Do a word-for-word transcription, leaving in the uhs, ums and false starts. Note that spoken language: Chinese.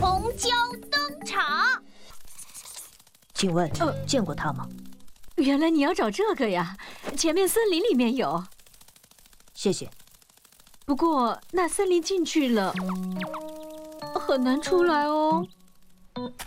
红椒登场。 请问， 呃， 见过他吗？ 原来你要找这个呀，前面森林里面有。 谢谢。 不过那森林进去了，很难出来哦。